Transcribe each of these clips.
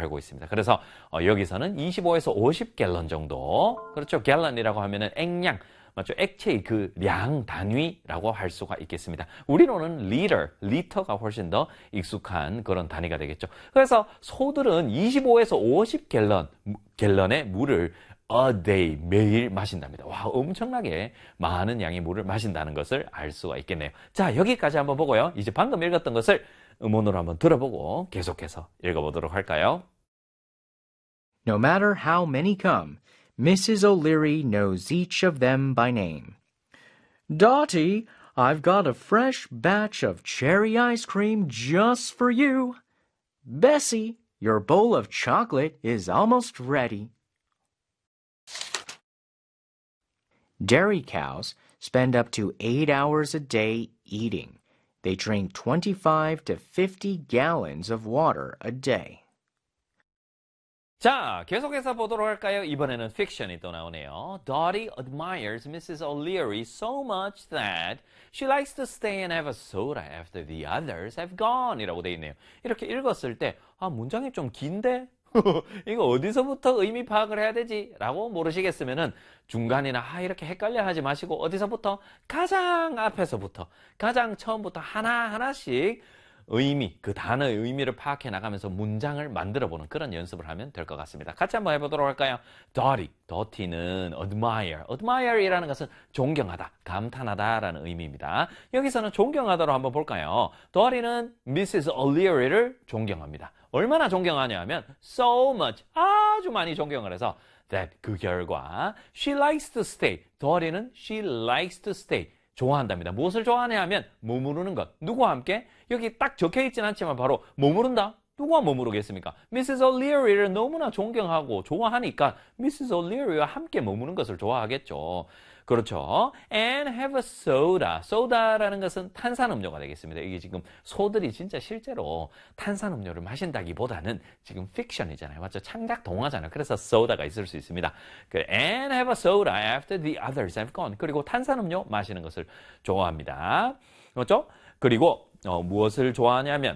알고 있습니다. 그래서 여기서는 25에서 50갤런 정도, 그렇죠? 갤런이라고 하면은 액량, 맞죠? 액체의 그 량 단위라고 할 수가 있겠습니다. 우리로는 리터가 훨씬 더 익숙한 그런 단위가 되겠죠. 그래서 소들은 25에서 50갤런의 물을 a day, 매일 마신답니다. 와, 엄청나게 많은 양의 물을 마신다는 것을 알 수가 있겠네요. 자, 여기까지 한번 보고요. 이제 방금 읽었던 것을 음원으로 한번 들어보고 계속해서 읽어보도록 할까요? No matter how many come, Mrs. O'Leary knows each of them by name. Dottie, I've got a fresh batch of cherry ice cream just for you. Bessie, your bowl of chocolate is almost ready. Dairy cows spend up to 8 hours a day eating. They drink 25 to 50 gallons of water a day. 자, 계속해서 보도록 할까요? 이번에는 픽션이 또 나오네요. Dottie admires Mrs. O'Leary so much that she likes to stay and have a soda after the others have gone 이라고 되어 있네요. 이렇게 읽었을 때 문장이 좀 긴데? 이거 어디서부터 의미 파악을 해야 되지? 라고 모르시겠으면은 중간이나 이렇게 헷갈려 하지 마시고 어디서부터? 가장 앞에서부터, 가장 처음부터 하나하나씩 의미, 그 단어의 의미를 파악해 나가면서 문장을 만들어보는 그런 연습을 하면 될 것 같습니다. 같이 한번 해보도록 할까요? Dottie는 admire이라는 것은 존경하다, 감탄하다라는 의미입니다. 여기서는 존경하다로 한번 볼까요? Dottie는 Mrs. O'Leary를 존경합니다. 얼마나 존경하냐 하면 so much, 아주 많이 존경을 해서 that 그 결과 she likes to stay, Dottie는 she likes to stay, 좋아한답니다. 무엇을 좋아하냐 하면 머무르는 것. 누구와 함께? 여기 딱 적혀있진 않지만 바로 머무른다? 누구와 머무르겠습니까? Mrs. O'Leary를 너무나 존경하고 좋아하니까 Mrs. O'Leary와 함께 머무는 것을 좋아하겠죠. 그렇죠. And have a soda. soda라는 것은 탄산음료가 되겠습니다. 이게 지금 소들이 진짜 실제로 탄산음료를 마신다기보다는 지금 픽션이잖아요. 맞죠? 창작 동화잖아요. 그래서 soda가 있을 수 있습니다. And have a soda after the others have gone. 그리고 탄산음료 마시는 것을 좋아합니다. 그렇죠? 그리고 무엇을 좋아하냐면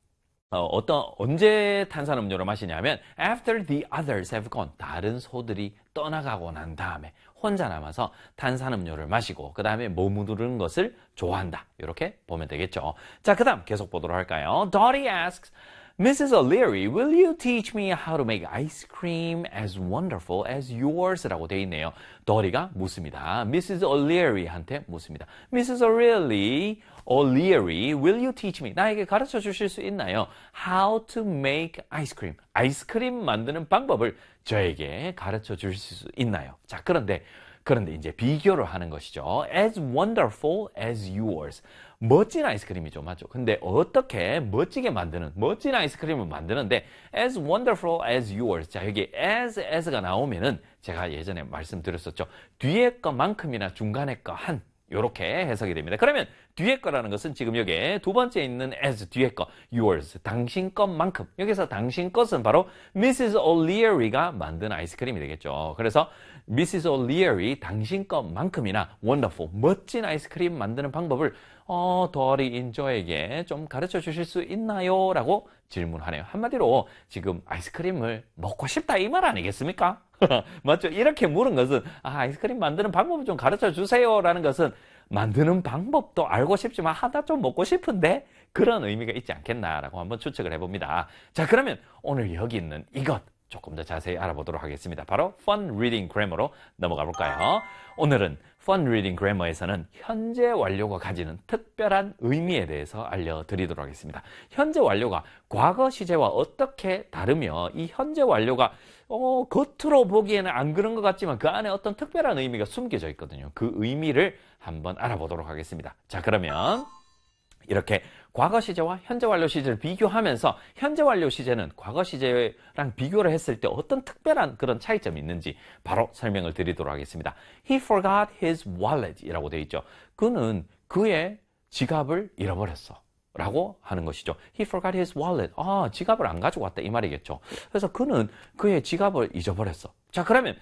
언제 탄산음료를 마시냐면 after the others have gone. 다른 소들이 떠나가고 난 다음에 혼자 남아서 탄산음료를 마시고 그 다음에 머무르는 것을 좋아한다. 이렇게 보면 되겠죠. 자, 그 다음 계속 보도록 할까요? Dottie asks, Mrs. O'Leary, will you teach me how to make ice cream as wonderful as yours? 라고 되어 있네요. Dottie가 묻습니다. Mrs. O'Leary한테 묻습니다. Mrs. O'Leary, will you teach me? 나에게 가르쳐 주실 수 있나요? How to make ice cream. 아이스크림 만드는 방법을 저에게 가르쳐 주실 수 있나요? 자, 그런데 이제 비교를 하는 것이죠. As wonderful as yours. 멋진 아이스크림이죠. 맞죠? 근데 어떻게 멋지게 만드는, 멋진 아이스크림을 만드는데 as wonderful as yours. 자, 여기 as가 나오면은 제가 예전에 말씀드렸었죠. 뒤에 것만큼이나 중간에 거 한. 이렇게 해석이 됩니다. 그러면 뒤에 거라는 것은 지금 여기에 두 번째 있는 as 뒤에 거, yours, 당신 것만큼. 여기서 당신 것은 바로 Mrs. O'Leary가 만든 아이스크림이 되겠죠. 그래서 Mrs. O'Leary 당신 것만큼이나 wonderful, 멋진 아이스크림 만드는 방법을 Dottie 인저에게 좀 가르쳐 주실 수 있나요? 라고 질문하네요. 한마디로 지금 아이스크림을 먹고 싶다 이 말 아니겠습니까? 맞죠? 이렇게 물은 것은 아이스크림 만드는 방법을 좀 가르쳐 주세요 라는 것은 만드는 방법도 알고 싶지만 하다 좀 먹고 싶은데 그런 의미가 있지 않겠나라고 한번 추측을 해봅니다. 자, 그러면 오늘 여기 있는 이것 조금 더 자세히 알아보도록 하겠습니다. 바로 Fun Reading Grammar로 넘어가 볼까요? 오늘은 Fun Reading Grammar에서는 현재 완료가 가지는 특별한 의미에 대해서 알려드리도록 하겠습니다. 현재 완료가 과거 시제와 어떻게 다르며 이 현재 완료가 겉으로 보기에는 안 그런 것 같지만 그 안에 어떤 특별한 의미가 숨겨져 있거든요. 그 의미를 한번 알아보도록 하겠습니다. 자, 그러면 이렇게 과거 시제와 현재 완료 시제를 비교하면서 현재 완료 시제는 과거 시제랑 비교를 했을 때 어떤 특별한 그런 차이점이 있는지 바로 설명을 드리도록 하겠습니다. He forgot his wallet 이라고 되어 있죠. 그는 그의 지갑을 잃어버렸어 라고 하는 것이죠. He forgot his wallet. 지갑을 안 가지고 왔다 이 말이겠죠. 그래서 그는 그의 지갑을 잊어버렸어. 자, 그러면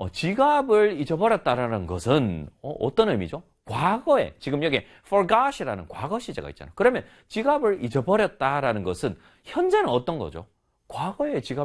지갑을 잊어버렸다라는 것은 어떤 의미죠? 과거에 지금 여기 forgot이라는 과거 시제가 있잖아요. 그러면 지갑을 잊어버렸다라는 것은 현재는 어떤 거죠? 과거의 지갑